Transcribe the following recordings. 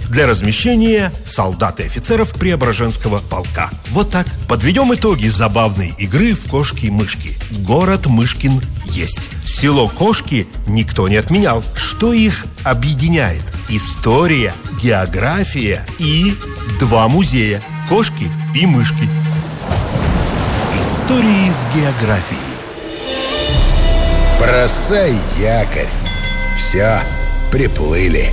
для размещения солдат и офицеров Преображенского полка. Вот так. Подведем итоги забавной игры в кошки-мышки. Город Мышкин есть. Село Кошки никто не отменял. Что их объединяет? История, география и 2 музея. Кошки и мышки. Истории с географией. Бросай якорь. Все, приплыли.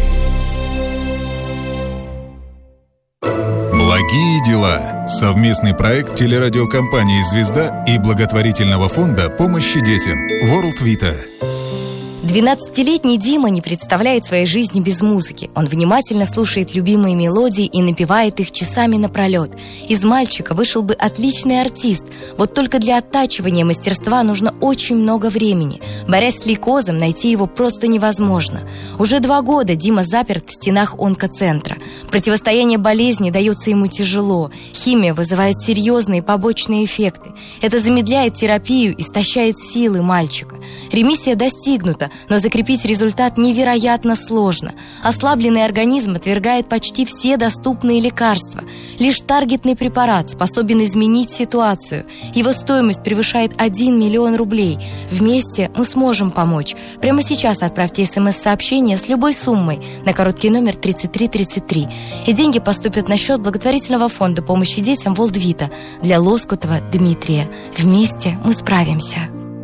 Благие дела. Совместный проект телерадиокомпании «Звезда» и благотворительного фонда помощи детям World Vita. 12-летний Дима не представляет своей жизни без музыки. Он внимательно слушает любимые мелодии и напевает их часами напролет. Из мальчика вышел бы отличный артист. Вот только для оттачивания мастерства нужно очень много времени. Борясь с лейкозом, найти его просто невозможно. Уже 2 года Дима заперт в стенах онкоцентра. Противостояние болезни дается ему тяжело. Химия вызывает серьезные побочные эффекты. Это замедляет терапию, истощает силы мальчика. Ремиссия достигнута, но закрепить результат невероятно сложно. Ослабленный организм отвергает почти все доступные лекарства. Лишь таргетный препарат способен изменить ситуацию. Его стоимость превышает 1 миллион рублей. Вместе мы сможем помочь. Прямо сейчас отправьте СМС-сообщение с любой суммой на короткий номер 3333. И деньги поступят на счет благотворительного фонда помощи детям World Vita для Лоскутова Дмитрия. Вместе мы справимся.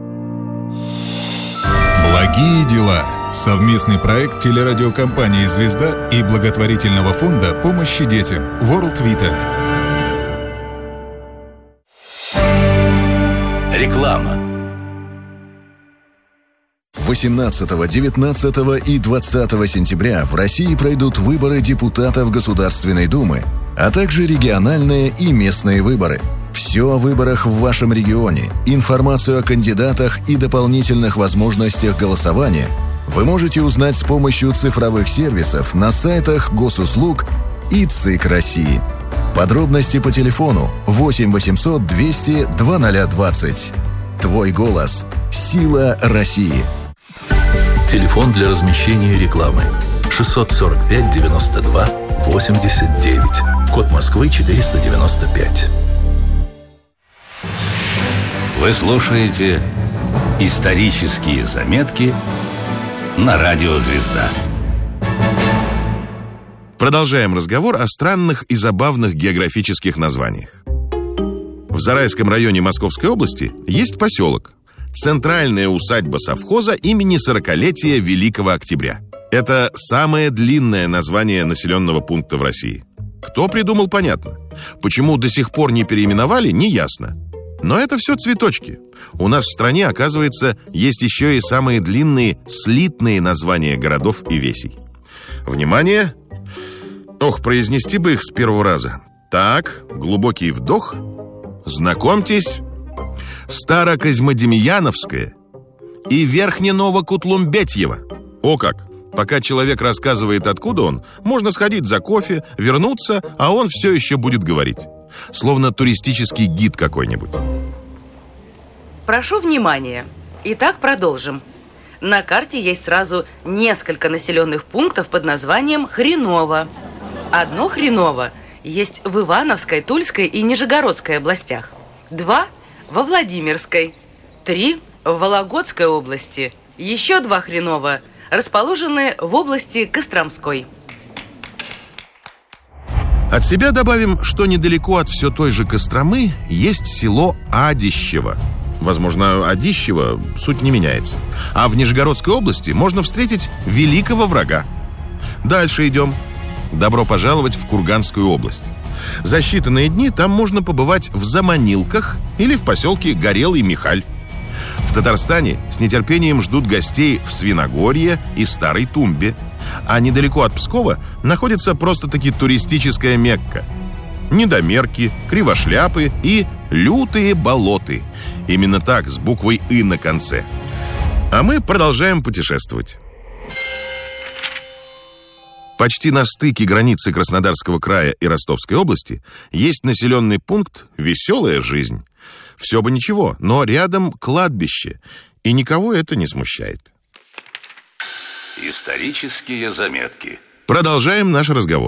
Благие дела. Совместный проект телерадиокомпании «Звезда» и благотворительного фонда помощи детям World Vita. Реклама. 18, 19 и 20 сентября в России пройдут выборы депутатов Государственной Думы, а также региональные и местные выборы. Все о выборах в вашем регионе, информацию о кандидатах и дополнительных возможностях голосования вы можете узнать с помощью цифровых сервисов на сайтах Госуслуг и ЦИК России. Подробности по телефону 8 800 200 2020. Твой голос. Сила России. Телефон для размещения рекламы 645 92 89. Код Москвы 495. Вы слушаете «Исторические заметки» на радио «Звезда». Продолжаем разговор о странных и забавных географических названиях. В Зарайском районе Московской области есть поселок. Центральная усадьба совхоза имени 40-летия Великого Октября. Это самое длинное название населенного пункта в России. Кто придумал, понятно. Почему до сих пор не переименовали, неясно. Но это все цветочки. У нас в стране, оказывается, есть еще и самые длинные слитные названия городов и весей. Внимание! Ох, произнести бы их с первого раза. Так, глубокий вдох. Знакомьтесь, Старокозьмодемьяновская и Верхне-Новокутлумбетьево. О как! Пока человек рассказывает, откуда он, можно сходить за кофе, вернуться, а он все еще будет говорить. Словно туристический гид какой-нибудь. Прошу внимания. Итак, продолжим. На карте есть сразу несколько населенных пунктов под названием Хреново. Одно Хреново есть в Ивановской, Тульской и Нижегородской областях. 2 во Владимирской. 3 в Вологодской области. Еще 2 Хреново расположены в области Костромской. От себя добавим, что недалеко от все той же Костромы есть село Адищево. Возможно, Адищево суть не меняется. А в Нижегородской области можно встретить великого врага. Дальше идем. Добро пожаловать в Курганскую область. За считанные дни там можно побывать в Заманилках или в поселке Горелый Михаль. В Татарстане с нетерпением ждут гостей в Свиногорье и Старой Тумбе. А недалеко от Пскова находится просто-таки туристическая Мекка. Недомерки, Кривошляпы и Лютые болоты. Именно так, с буквой «и» на конце. А мы продолжаем путешествовать. Почти на стыке границы Краснодарского края и Ростовской области есть населенный пункт «Веселая жизнь». Все бы ничего, но рядом кладбище, и никого это не смущает. Исторические заметки. Продолжаем наш разговор.